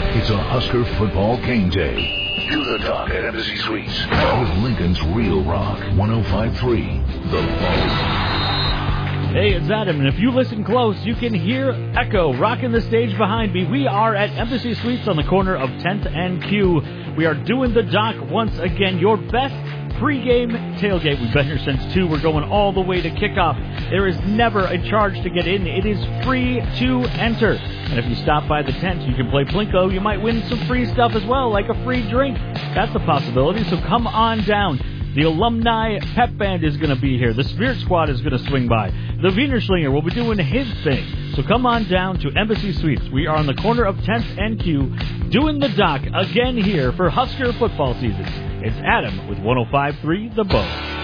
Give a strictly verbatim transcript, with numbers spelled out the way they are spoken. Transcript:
It's a Husker football game day. Do the Doc at Embassy Suites with Lincoln's Real Rock one oh five point three, The Bone. Hey, it's Adam, and if you listen close, you can hear Echo rocking the stage behind me. We are at Embassy Suites on the corner of tenth and Q. We are doing the Doc once again, your best pregame tailgate. We've been here since two. We're going all the way to kickoff. There is never a charge to get in. It is free to enter. And if you stop by the tent, you can play Plinko. You might win some free stuff as well, like a free drink. That's a possibility, so come on down. The alumni pep band is going to be here. The Spirit Squad is going to swing by. The Wiener Schlinger will be doing his thing. So come on down to Embassy Suites. We are on the corner of tenth and Q, doing the Doc again here for Husker football season. It's Adam with one oh five point three The Bone.